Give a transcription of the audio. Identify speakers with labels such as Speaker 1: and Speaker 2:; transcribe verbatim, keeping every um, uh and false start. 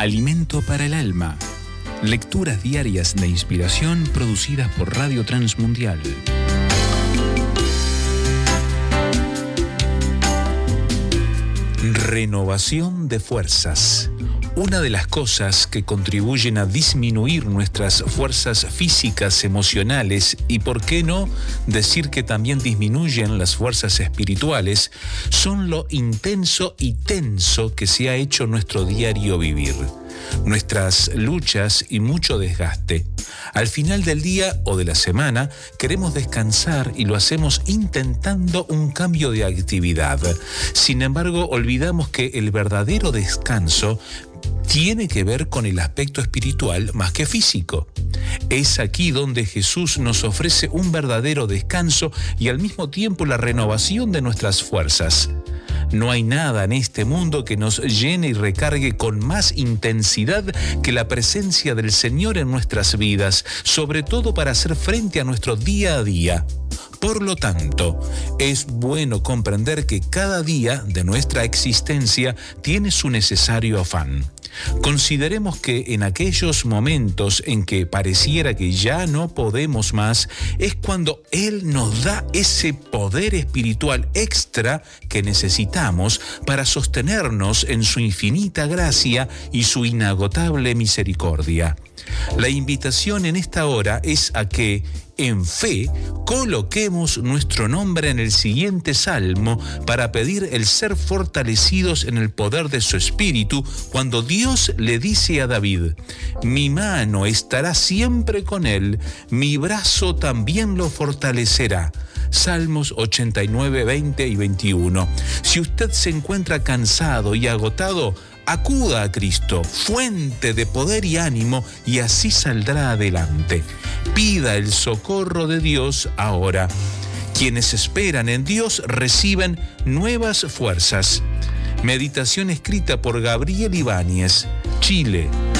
Speaker 1: Alimento para el alma. Lecturas diarias de inspiración producidas por Radio Transmundial. Renovación de fuerzas. Una de las cosas que contribuyen a disminuir nuestras fuerzas físicas, emocionales y, por qué no, decir que también disminuyen las fuerzas espirituales, son lo intenso y tenso que se ha hecho nuestro diario vivir, nuestras luchas y mucho desgaste. Al final del día o de la semana queremos descansar y lo hacemos intentando un cambio de actividad. Sin embargo, olvidamos que el verdadero descanso tiene que ver con el aspecto espiritual más que físico. Es aquí donde Jesús nos ofrece un verdadero descanso y al mismo tiempo la renovación de nuestras fuerzas. No hay nada en este mundo que nos llene y recargue con más intensidad que la presencia del Señor en nuestras vidas, sobre todo para hacer frente a nuestro día a día. Por lo tanto, es bueno comprender que cada día de nuestra existencia tiene su necesario afán. Consideremos que en aquellos momentos en que pareciera que ya no podemos más, es cuando Él nos da ese poder espiritual extra que necesitamos para sostenernos en su infinita gracia y su inagotable misericordia. La invitación en esta hora es a que, en fe, coloquemos nuestro nombre en el siguiente salmo para pedir el ser fortalecidos en el poder de su Espíritu cuando Dios le dice a David: mi mano estará siempre con él, mi brazo también lo fortalecerá. Salmos ochenta y nueve, veinte y veintiuno. Si usted se encuentra cansado y agotado, acuda a Cristo, fuente de poder y ánimo, y así saldrá adelante. Pida el socorro de Dios ahora. Quienes esperan en Dios reciben nuevas fuerzas. Meditación escrita por Gabriel Ibáñez, Chile,